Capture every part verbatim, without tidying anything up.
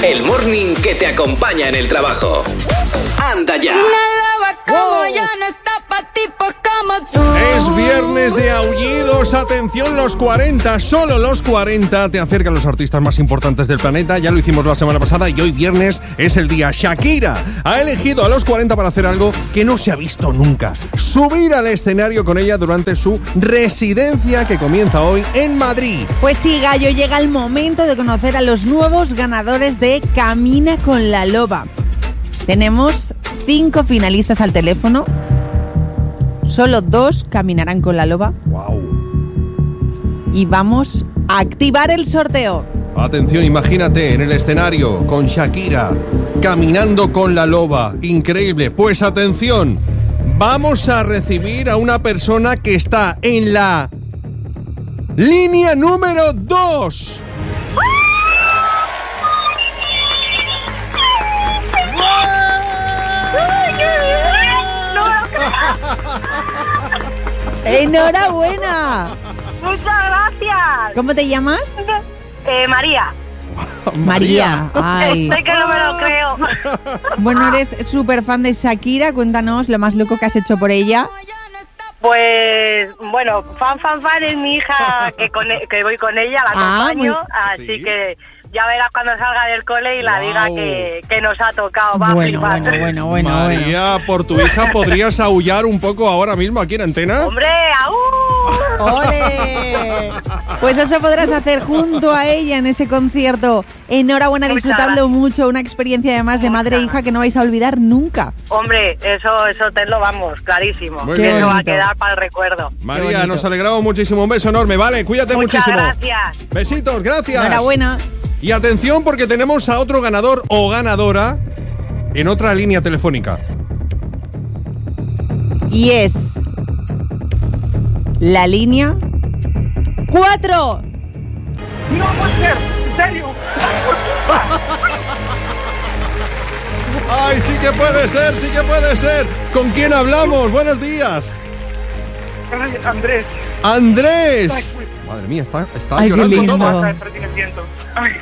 El morning que te acompaña en el trabajo. ¡Anda ya! Como yo no está pa' tipos como tú. Es viernes de aullidos. Atención, los cuarenta, solo los cuarenta te acercan los artistas más importantes del planeta. Ya lo hicimos la semana pasada y hoy viernes es el día. Shakira ha elegido a los cuarenta para hacer algo que no se ha visto nunca: subir al escenario con ella durante su residencia que comienza hoy en Madrid. Pues sí, Gallo, llega el momento de conocer a los nuevos ganadores de Camina con la Loba. Tenemos cinco finalistas al teléfono. Solo dos caminarán con la loba. Wow. Y vamos a activar el sorteo. Atención, imagínate en el escenario con Shakira caminando con la loba. Increíble. Pues atención, vamos a recibir a una persona que está en la línea número dos. ¡Enhorabuena! Muchas gracias. ¿Cómo te llamas? Eh, María. María. Ay. Sé que no me lo creo. Bueno, eres súper fan de Shakira. Cuéntanos lo más loco que has hecho por ella. Pues, bueno, fan, fan, fan es mi hija, que, con, que voy con ella, la Ah, acompaño, muy- así ¿Sí? que ya verás cuando salga del cole y la Wow. diga que, que nos ha tocado. Va Bueno, a flipar. bueno, bueno, bueno, bueno. María, por tu hija podrías aullar un poco ahora mismo aquí en Antena. ¡Hombre, aú! ¡Ole! Pues eso podrás hacer junto a ella en ese concierto. Enhorabuena, Muchas disfrutadlo gracias. mucho. Una experiencia además de Muchas madre e hija que no vais a olvidar nunca. Hombre, eso, eso te lo vamos, clarísimo. Muy Que bien. eso va a bonito. quedar para el recuerdo. María, bonito. nos alegramos muchísimo. Un beso enorme, ¿vale? Cuídate Muchas muchísimo. gracias. Besitos, gracias. Enhorabuena. Y atención porque tenemos a otro ganador o ganadora en otra línea telefónica. Y es la línea cuatro. No puede ser, en serio. ¡Ay, sí que puede ser, sí que puede ser! ¿Con quién hablamos? Buenos días. Ay, Andrés, ¡Andrés! Madre mía, está, está Ay, qué llorando lindo. todo. basta de entretenimiento. Ay,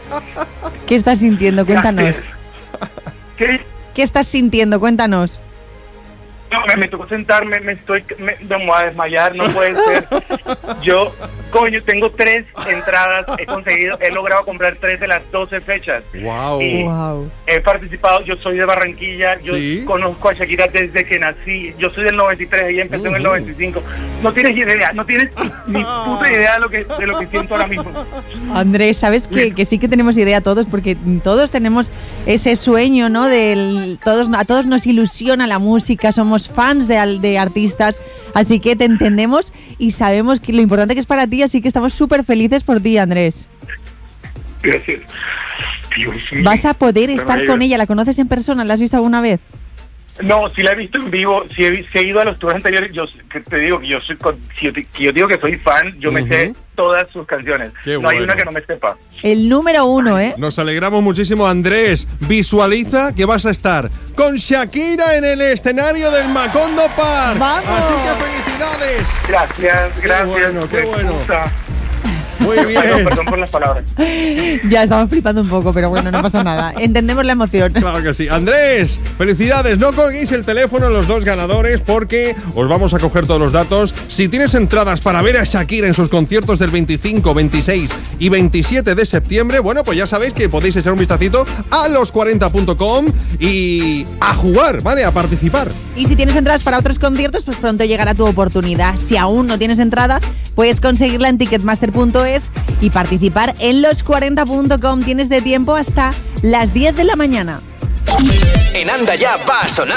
¿Qué estás sintiendo? Cuéntanos. gracias. ¿Qué? ¿Qué estás sintiendo? Cuéntanos. No, me, me tocó sentarme, me estoy, me, me voy a desmayar, no puede ser. Yo, coño, tengo tres entradas, he conseguido, he logrado comprar tres de las doce fechas. ¡Wow! Y Wow. he participado, yo soy de Barranquilla, yo Sí. conozco a Shakira desde que nací, yo soy del noventa y tres, ella empezó en el Ujú. noventa y cinco. No tienes idea, no tienes ni puta idea de lo que, de lo que siento ahora mismo. Andrés, sabes que, que sí que tenemos idea todos, porque todos tenemos ese sueño, ¿no? Del, todos, a todos nos ilusiona la música, somos fans de, al- de artistas, así que te entendemos y sabemos que lo importante que es para ti, así que estamos súper felices por ti, Andrés. Gracias. Dios mío. Vas a poder Me estar alegra. con ella, ¿la conoces en persona? ¿La has visto alguna vez? No, si la he visto en vivo, si he, vi- si he ido a los tours anteriores, yo que te digo que yo soy, con- si yo, te- que yo digo que soy fan, yo me sé Ujú. todas sus canciones. Qué no hay bueno. una que no me sepa. El número uno, ¿eh? Nos alegramos muchísimo, Andrés. Visualiza que vas a estar con Shakira en el escenario del Macondo Park. ¡Vamos! Así que felicidades. Gracias, gracias. bueno, qué de bueno. puta. Muy Perdón, bien. perdón por las palabras. Ya estamos flipando un poco, pero bueno, no pasa nada. Entendemos la emoción. Claro que sí. Andrés, felicidades. No colguéis el teléfono los dos ganadores porque os vamos a coger todos los datos. Si tienes entradas para ver a Shakira en sus conciertos del veinticinco, veintiséis y veintisiete de septiembre, bueno, pues ya sabéis que podéis echar un vistacito a los cuarenta punto com y a jugar, ¿vale? A participar. Y si tienes entradas para otros conciertos, pues pronto llegará tu oportunidad. Si aún no tienes entrada, puedes conseguirla en ticketmaster punto es y participar en los cuarenta punto com. Tienes de tiempo hasta las diez de la mañana. En Anda Ya va a sonar